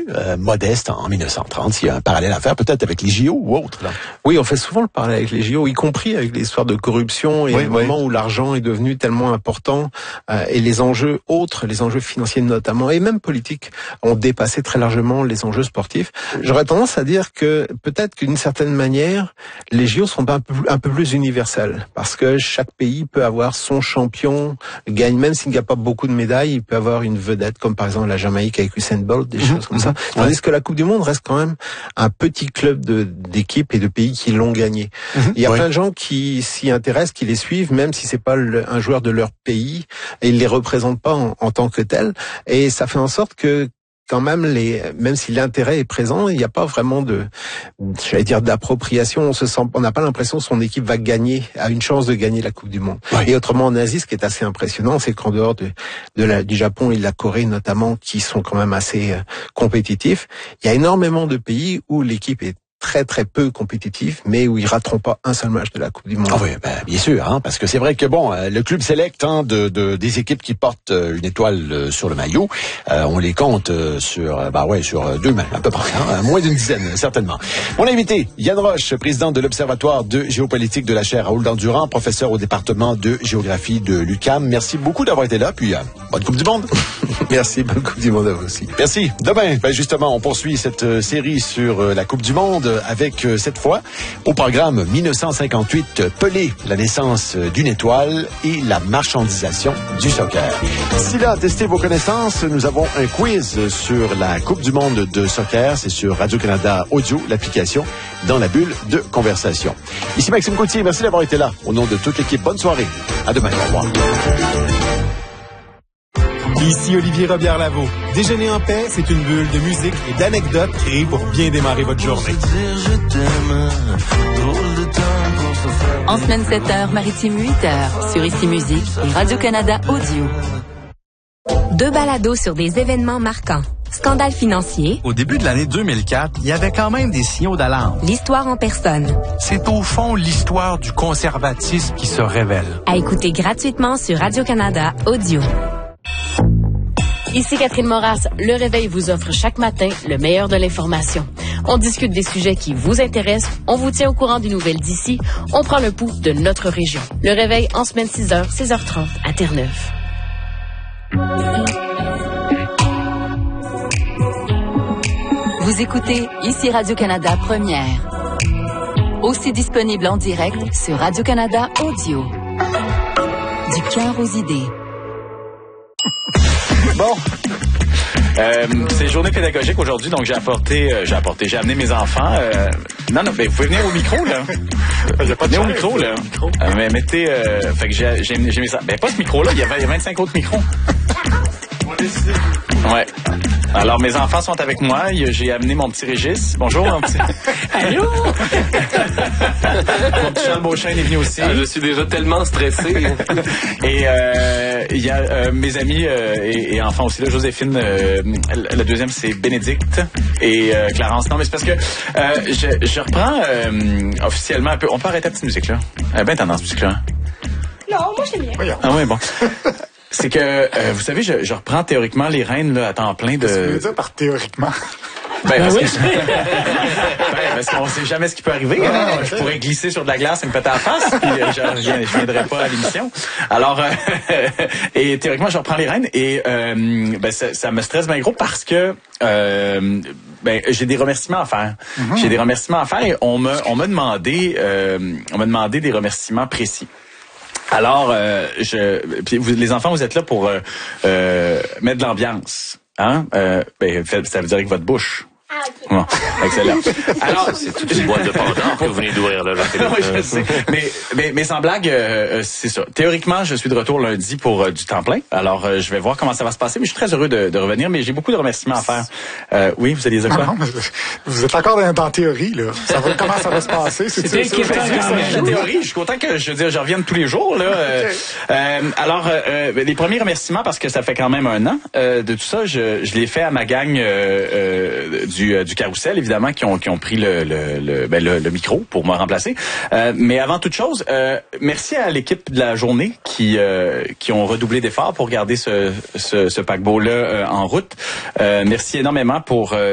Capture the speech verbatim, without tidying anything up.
devenue euh, modeste en mille neuf cent trente. S'il y a un parallèle à faire, peut-être avec les J O ou autre. Là. Oui, on fait souvent le parallèle avec les J O, y compris avec l'histoire de corruption et oui, le oui. moment où l'argent est devenu tellement important euh, et les enjeux autres, les enjeux financiers notamment, et même politiques, ont dépassé très largement les enjeux sportifs. J'aurais tendance à dire que peut-être qu'une certaine manière, les J O sont un peu, un peu plus universels, parce que chaque pays peut avoir son champion, gagne, même s'il n'y a pas beaucoup de médailles, il peut avoir une vedette, comme par exemple la Jamaïque avec Usain Bolt, des mmh, choses comme mmh, ça. Tandis ouais. que la Coupe du Monde reste quand même un petit club de, d'équipes et de pays qui l'ont gagné. Mmh, il y a ouais. plein de gens qui s'y intéressent, qui les suivent, même si c'est pas le, un joueur de leur pays, et ils les représentent pas en, en tant que tel. Et ça fait en sorte que quand même, les, même si l'intérêt est présent, il n'y a pas vraiment de, j'allais dire, d'appropriation. On se sent, on n'a pas l'impression que son équipe va gagner, a une chance de gagner la Coupe du Monde. Oui. Et autrement, en Asie, ce qui est assez impressionnant, c'est qu'en dehors de, de la, du Japon et de la Corée notamment, qui sont quand même assez euh, compétitifs, il y a énormément de pays où l'équipe est très très peu compétitif, mais où ils rateront pas un seul match de la Coupe du Monde. Ah oui, ben, bien sûr, hein, parce que c'est vrai que bon, le club select hein, de, de des équipes qui portent une étoile sur le maillot, euh, on les compte sur, bah ouais, sur deux mains à peu près, hein, moins d'une dizaine certainement. Mon invité, Yann Roche, président de l'Observatoire de géopolitique de la chaire Raoul-Dandurand, professeur au département de géographie de l'U Q A M. Merci beaucoup d'avoir été là, puis euh, bonne Coupe du Monde. Merci, bonne Coupe du Monde à vous aussi. Merci. Demain, ben justement, on poursuit cette euh, série sur euh, la Coupe du Monde avec euh, cette fois au programme mille neuf cent cinquante-huit, Pelé, la naissance d'une étoile et la marchandisation du soccer. D'ici là, testez vos connaissances. Nous avons un quiz sur la Coupe du Monde de soccer. C'est sur Radio-Canada Audio, l'application, dans la bulle de conversation. Ici Maxime Gauthier, merci d'avoir été là. Au nom de toute l'équipe, bonne soirée. À demain. Au revoir. Ici Olivier Robillard-Lavaux. Déjeuner en paix, c'est une bulle de musique et d'anecdotes créées pour bien démarrer votre journée. En semaine sept heures, maritime huit heures, sur Ici Musique et Radio-Canada Audio. Deux balados sur des événements marquants. Scandale financier. Au début de l'année deux mille quatre, il y avait quand même des signaux d'alarme. L'histoire en personne. C'est au fond l'histoire du conservatisme qui se révèle. À écouter gratuitement sur Radio-Canada Audio. Ici Catherine Moras, Le Réveil vous offre chaque matin le meilleur de l'information. On discute des sujets qui vous intéressent, on vous tient au courant des nouvelles d'ici, on prend le pouls de notre région. Le Réveil en semaine six heures, seize heures trente à Terre-Neuve. Vous écoutez Ici Radio-Canada Première. Aussi disponible en direct sur Radio-Canada Audio. Du cœur aux idées. Bon, euh, c'est journée pédagogique aujourd'hui, donc j'ai apporté, euh, j'ai apporté, j'ai amené mes enfants. Euh, non, non, mais vous pouvez venir au micro là. J'ai pas de venir au micro là. Micro. Euh, mais mettez, euh, fait que j'ai, j'ai, j'ai mis ça. Ben pas ce micro là, il y avait, il y a vingt-cinq autres micros. Ouais. Alors, mes enfants sont avec moi. J'ai amené mon petit Régis. Bonjour, mon petit. Allô? Mon petit Charles Beauchesne est venu aussi. Ah, je suis déjà tellement stressé. Et euh, il y a euh, mes amis euh, et, et enfants aussi, là, Joséphine. Euh, la deuxième, c'est Bénédicte et euh, Clarence. Non, mais c'est parce que euh, je, je reprends euh, officiellement un peu. On peut arrêter la petite musique, là. Elle a bien tendance, musique, là. Non, moi, j'aime bien. Ah oui, bon. C'est que, euh, vous savez, je, je reprends théoriquement les rênes là, à temps plein de... Qu'est-ce que tu veux dire par théoriquement? Ben, parce, oui. que... ben, parce qu'on sait jamais ce qui peut arriver. Ah, hein? Okay. Je pourrais glisser sur de la glace et me péter à la face, puis euh, je, je, je viendrai pas à l'émission. Alors, euh, et théoriquement, je reprends les rênes et euh, ben, ça, ça me stresse bien gros parce que euh, ben, j'ai des remerciements à faire. Mm-hmm. J'ai des remerciements à faire et on m'a on m'a demandé euh, on m'a demandé des remerciements précis. Alors, euh, je, puis vous, les enfants, vous êtes là pour euh, euh, mettre de l'ambiance, hein euh, Ben, ça veut dire avec votre bouche. Ah, ok. Bon, excellent. Alors, c'est toute une boîte de Pandore que vous venez d'ouvrir là. Oui, je sais. Mais, mais, mais sans blague, euh, c'est ça. Théoriquement, je suis de retour lundi pour euh, du temps plein. Alors, euh, je vais voir comment ça va se passer. Mais je suis très heureux de, de revenir. Mais j'ai beaucoup de remerciements à faire. Euh, oui, vous allez dire quoi? Non, non, mais vous êtes encore dans, dans la théorie là. Ça va, comment ça va se passer? C'est, c'est ça, ça, la théorie. Je suis content que je veux dire, je revienne tous les jours là. Okay. Euh, alors, euh, les premiers remerciements parce que ça fait quand même un an euh, de tout ça. Je, je l'ai fait à ma gang euh, euh, du du Carrousel, évidemment, qui ont qui ont pris le le le, ben, le, le micro pour me remplacer. Euh, mais avant toute chose, euh, merci à l'équipe de la journée qui euh, qui ont redoublé d'efforts pour garder ce ce, ce paquebot là euh, en route. Euh, merci énormément pour euh,